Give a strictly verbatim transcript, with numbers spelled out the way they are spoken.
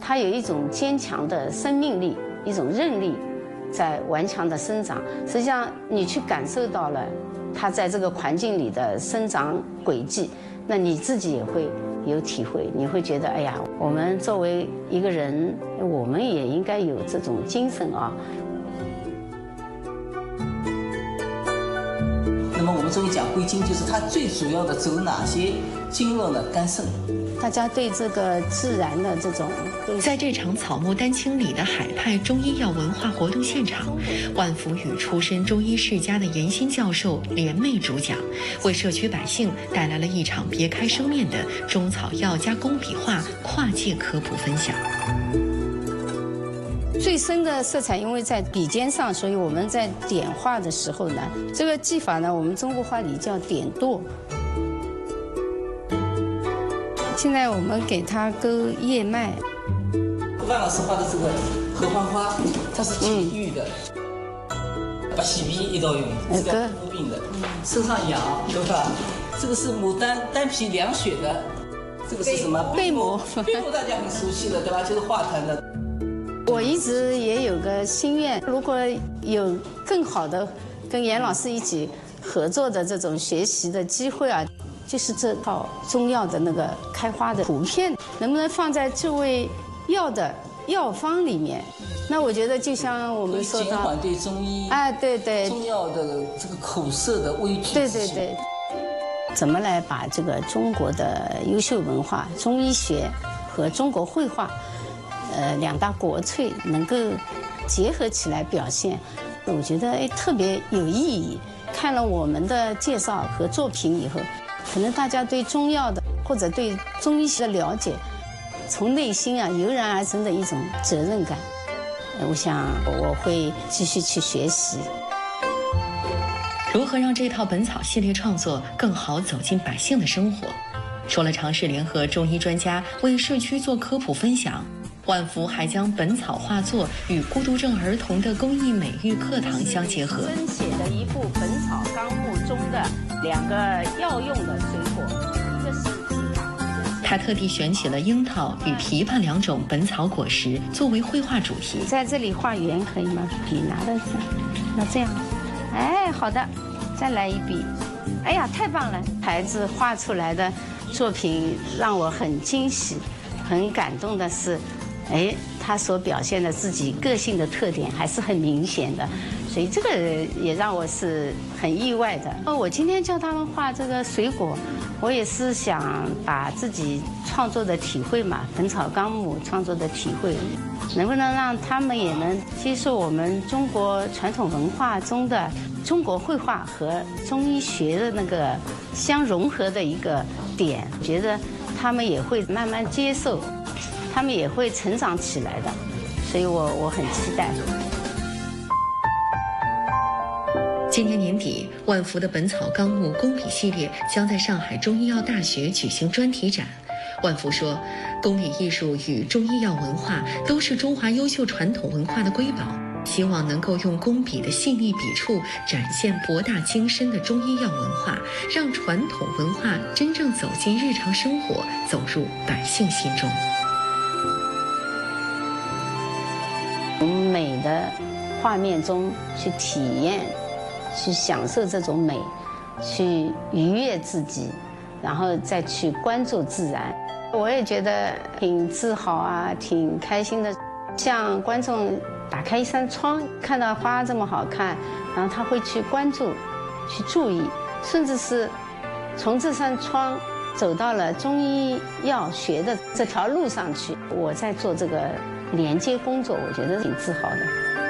它有一种坚强的生命力，一种韧力，在顽强的生长。实际上，你去感受到了它在这个环境里的生长轨迹，那你自己也会有体会，你会觉得，哎呀，我们作为一个人，我们也应该有这种精神啊。 那么我们中医讲归经，就是它最主要的走哪些经络呢？肝肾。 大家对这个自然的这种， 在这场草木丹青里的海派中医药文化活动现场，万福与出身中医世家的严新教授联袂主讲，为社区百姓带来了一场别开生面的中草药加工笔画跨界科普分享。 最深的色彩，因为在笔尖上，所以我们在点画的时候呢，这个技法呢，我们中国话里叫点剁。现在我们给它勾叶脉。 万老师画的这个合欢花，它是解郁的，把洗鼻一道用，这个肤病的，身上痒，对吧？这个是牡丹丹皮凉血的，这个是什么？ 贝母。 贝母大家很熟悉的，对吧？就是化痰的。 我一直也有个心愿，如果有更好的跟严老师一起合作的这种学习的机会啊，就是这套中药的那个开花的图片，能不能放在这味药的药方里面？那我觉得就像我们说到， 减缓对中医， 哎，对对， 中药的这个口舌的畏惧。 对对对。怎么来把这个中国的优秀文化、中医学和中国绘画？呃，两大国粹能够结合起来表现，我觉得哎特别有意义。看了我们的介绍和作品以后，可能大家对中药的或者对中医学的了解，从内心啊油然而生的一种责任感。我想我会继续去学习。 如何让这套本草系列创作更好走进百姓的生活？除了尝试联合中医专家为社区做科普分享，万福还将本草画作与孤独症儿童的公益美育课堂相结合。 分写的一部《本草纲目》中的两个药用的水果，一个是他特地选取了樱桃与枇杷两种本草果实作为绘画主题。 在这里画圆可以吗？笔拿的是，那这样，哎，好的，再来一笔。哎呀，太棒了！孩子画出来的作品让我很惊喜，很感动的是。哎，他所表现的自己个性的特点还是很明显的，所以这个也让我是很意外的。哦，我今天叫他们画这个水果，我也是想把自己创作的体会嘛，《本草纲目》创作的体会，能不能让他们也能接受我们中国传统文化中的中国绘画和中医学的那个相融合的一个点？觉得他们也会慢慢接受。他们也会成长起来的，所以我我很期待。 今年年底，万福的《本草纲目》工笔系列将在上海中医药大学举行专题展。万福说，工笔艺术与中医药文化都是中华优秀传统文化的瑰宝，希望能够用工笔的细腻笔触展现博大精深的中医药文化，让传统文化真正走进日常生活，走入百姓心中。 从美的画面中去体验，去享受这种美，去愉悦自己，然后再去关注自然。我也觉得挺自豪啊，挺开心的。像观众打开一扇窗，看到花这么好看，然后他会去关注、去注意，甚至是从这扇窗走到了中医药学的这条路上去。我在做这个连接工作，我觉得挺自豪的。